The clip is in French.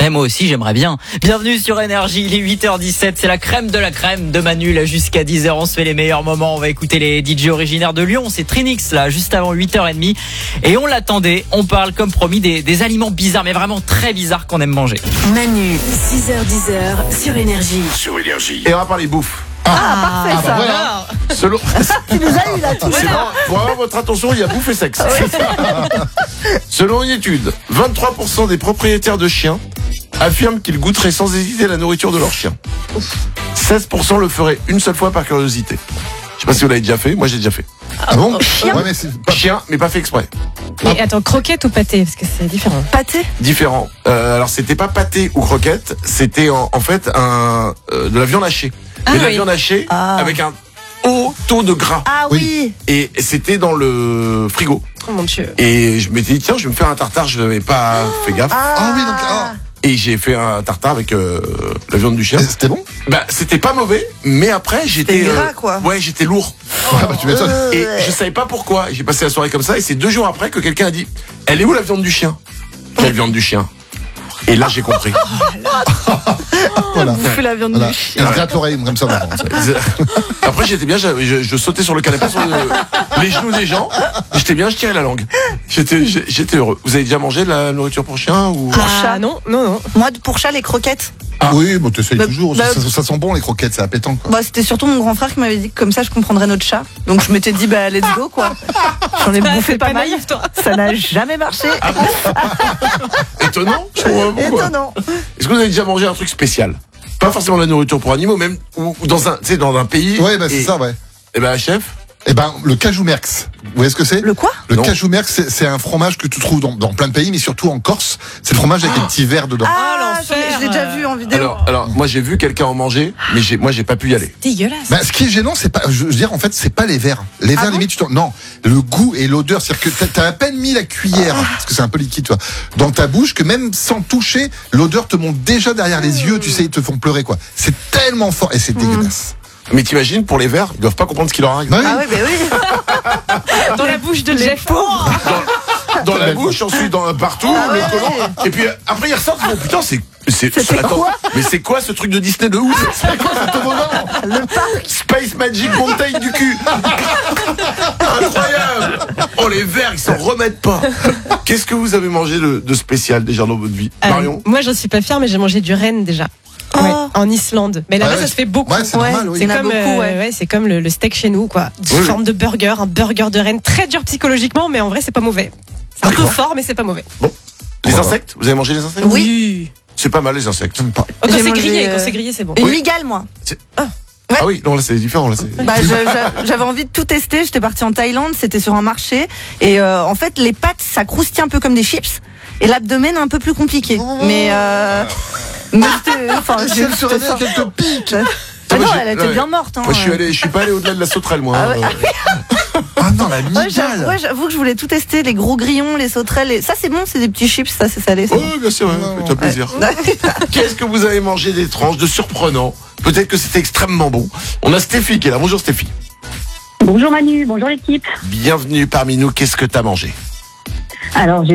Ouais, moi aussi, j'aimerais bien. Bienvenue sur Énergie, il est 8h17, c'est la crème de Manu, là, jusqu'à 10h, on se fait les meilleurs moments. On va écouter les DJ originaires de Lyon, c'est Trinix, là, juste avant 8h30. Et on l'attendait, on parle, comme promis, des aliments bizarres, mais vraiment très bizarres qu'on aime manger. Manu, 6h-10h, sur Énergie. Sur Énergie. Et on va parler bouffe. Parfait ça. Voilà. Selon... Tu nous as eu là tout. C'est bon, pour avoir votre attention, il y a bouffe et sexe. Selon une étude, 23% des propriétaires de chiens affirment qu'ils goûteraient sans hésiter la nourriture de leur chien. 16% le feraient une seule fois par curiosité. Je sais pas si vous l'avez déjà fait, moi j'ai déjà fait. Ah bon? Chien. Ouais, mais c'est pas... Chien, mais pas fait exprès. Mais attends, croquette ou pâté? Parce que c'est différent. Pâté. Différent. Alors c'était pas pâté ou croquette, c'était en fait de la viande hachée. Mais de la viande hachée avec un haut taux de gras. Ah oui. Et c'était dans le frigo. Oh mon Dieu. Et je m'étais dit tiens, je vais me faire un tartare, je n'avais pas fait gaffe. Ah oui, Et j'ai fait un tartare avec la viande du chien. C'était bon? Bah c'était pas mauvais, mais après j'étais gras, quoi. Ouais, j'étais lourd. Ouais, bah tu m'étonnes. Et je savais pas pourquoi. J'ai passé la soirée comme ça et c'est 2 jours après que quelqu'un a dit elle est où la viande du chien? Quelle viande du chien? Et là j'ai compris. Voilà. Bouffer la viande Voilà. du chien. Elle se gratte l'oreille comme ça. Marrant, ça. Après j'étais bien, je sautais sur le canapé sur les genoux des gens. J'étais bien, je tirais la langue. J'étais heureux. Vous avez déjà mangé de la nourriture pour chien ou Ah non. Moi pour chat les croquettes. Oui, bon, t'essayes Bah, toujours. bah, Ça sent bon les croquettes, c'est appétant quoi. Bah c'était surtout mon grand frère qui m'avait dit que comme ça je comprendrais notre chat. Donc je m'étais dit bah let's go quoi. J'en ai bouffé pas mal. naïf, toi. Ça n'a jamais marché. Étonnant, je comprends pas pourquoi. Étonnant. Est-ce que vous avez déjà mangé un truc spécial? Pas forcément de la nourriture pour animaux, même ou dans un, tu sais, dans un pays. Ouais, bah c'est ça, ouais. Et ben chef. Eh ben, le cajou merx. Vous voyez ce que c'est? Le quoi? Le Non. cajou merx, c'est un fromage que tu trouves dans plein de pays, mais surtout en Corse. C'est le fromage avec les petits verres dedans. l'enfer. Je l'ai déjà vu en vidéo. Alors, moi j'ai vu quelqu'un en manger, mais moi j'ai pas pu y aller. Dégueulasse. Bah, ce qui est gênant, c'est pas, je veux dire, en fait, c'est pas les verres. Les verres, limite, non. Le goût et l'odeur, c'est-à-dire que t'as à peine mis la cuillère, parce que c'est un peu liquide, toi, dans ta bouche, que même sans toucher, l'odeur te monte déjà derrière les yeux, tu sais, ils te font pleurer, quoi. C'est tellement fort, et c'est dégueulasse. Mais t'imagines, pour les verts, ils doivent pas comprendre ce qui leur arrive. Bah oui. Ah oui, bah oui. Dans la bouche de Jeff. Dans la bouche, ensuite partout, le collant. Et puis après ils ressortent, ils font putain, C'était attends, quoi mais c'est quoi ce truc de Disney de ouf? C'est quoi ce toboggan? Le parc. Space Magic Mountain du cul. Incroyable. Oh les verts, ils s'en remettent pas. Qu'est-ce que vous avez mangé de spécial déjà dans votre vie, Marion? Moi, j'en suis pas fière, mais j'ai mangé du renne déjà. Oh. Ouais, en Islande. Mais là-bas, Ah ouais, ça se fait beaucoup. Ouais, c'est normal, oui. C'est Il y en a comme, beaucoup, ouais. c'est comme le steak chez nous, quoi. Sous Oui, forme de burger, un burger de renne très dur psychologiquement, mais en vrai, c'est pas mauvais. C'est un peu D'accord. fort, mais c'est pas mauvais. Les insectes? Vous avez mangé les insectes? Oui. C'est pas mal les insectes. J'aime pas. Quand J'ai c'est mangé, grillé, quand c'est grillé, c'est bon. Une Oui. migale moi. Ah oui, non là c'est différent là. Bah, j'avais envie de tout tester. J'étais partie en Thaïlande, c'était sur un marché. Et en fait, les pattes, ça croustille un peu comme des chips. Et l'abdomen, un peu plus compliqué. Mais c'était... Enfin, Si elle se réveille, qu'elle te pique. Ah non, Moi, elle était bien morte. Hein. Moi je suis pas allé au-delà de la sauterelle moi. Ah ouais. Ah non, la Ouais, migale. j'avoue que je voulais tout tester, les gros grillons, les sauterelles. Ça, c'est bon, c'est des petits chips, ça, c'est salé. Oui, bien sûr, fais-toi plaisir. Qu'est-ce que vous avez mangé d'étrange, de surprenant? Peut-être que c'était extrêmement bon. On a Stéphie qui est là. Bonjour Stéphie. Bonjour Manu, bonjour l'équipe. Bienvenue parmi nous. Qu'est-ce que t'as mangé? Alors, j'ai